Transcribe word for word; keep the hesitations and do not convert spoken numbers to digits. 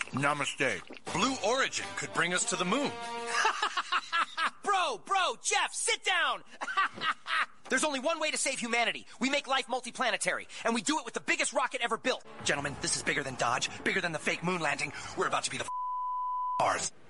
Namaste. Blue Origin could bring us to the moon. Bro, bro, Jeff, sit down! There's only one way to save humanity. We make life multiplanetary, and we do it with the biggest rocket ever built. Gentlemen, this is bigger than Dodge, bigger than the fake moon landing. We're about to be the Mars.